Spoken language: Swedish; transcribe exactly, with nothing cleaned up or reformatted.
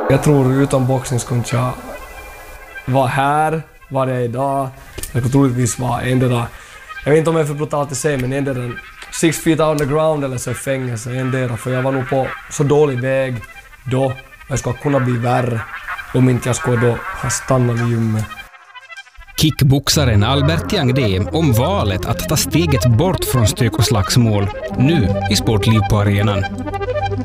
Jag tror utan boxning skulle jag vara här, var jag idag. Jag skulle troligtvis vara endera, jag vet inte om jag är för brutalt att säga, men endera six feet underground eller så fängelse, endera. För jag var nog på så dålig väg då, jag skulle kunna bli värre om inte jag skulle då ha stannat vid gymmet. Kickboxaren Albert Jangdé om valet att ta steget bort från stök och slagsmål nu i Sportliv på arenan.